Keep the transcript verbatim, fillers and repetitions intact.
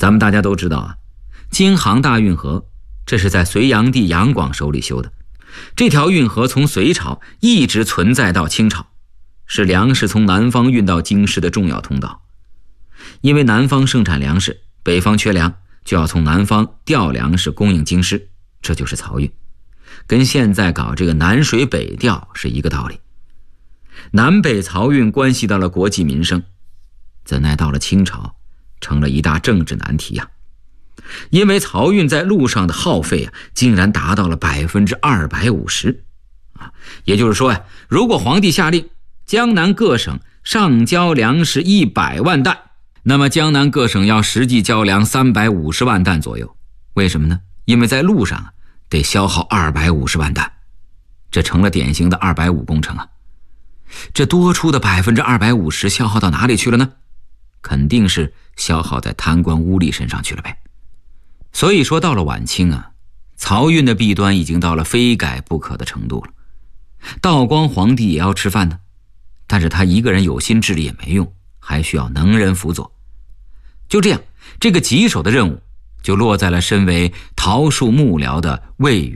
咱们大家都知道啊，京杭大运河这是在隋炀帝杨广手里修的，这条运河从隋朝一直存在到清朝，是粮食从南方运到京师的重要通道。因为南方盛产粮食，北方缺粮，就要从南方调粮食供应京师，这就是漕运，跟现在搞这个南水北调是一个道理。南北漕运关系到了国计民生，怎奈到了清朝成了一大政治难题啊。因为漕运在路上的耗费啊，竟然达到了百分之二百五十啊，也就是说呀、啊，如果皇帝下令江南各省上交粮食一百万担，那么江南各省要实际交粮三百五十万担左右。为什么呢？因为在路上啊得消耗二百五十万担，这成了典型的二百五工程啊。这多出的百分之二百五十消耗到哪里去了呢？肯定是消耗在贪官污吏身上去了呗。所以说到了晚清啊，漕运的弊端已经到了非改不可的程度了。道光皇帝也要吃饭呢，但是他一个人有心治理也没用，还需要能人辅佐。就这样，这个棘手的任务就落在了身为桃树幕僚的魏源